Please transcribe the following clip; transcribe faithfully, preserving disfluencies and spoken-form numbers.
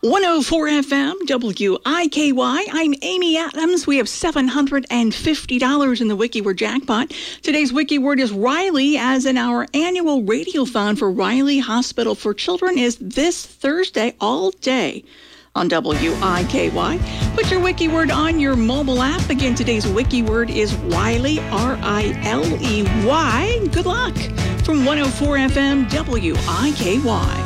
one oh four F M, W I K Y. I'm Amy Adams. We have seven hundred fifty dollars in the WikiWord jackpot. Today's WikiWord is Riley, as in our annual radiothon for Riley Hospital for Children is this Thursday all day on W I K Y. Put your WikiWord on your mobile app. Again, today's WikiWord is Riley, R I L E Y. Good luck from one oh four F M, W I K Y.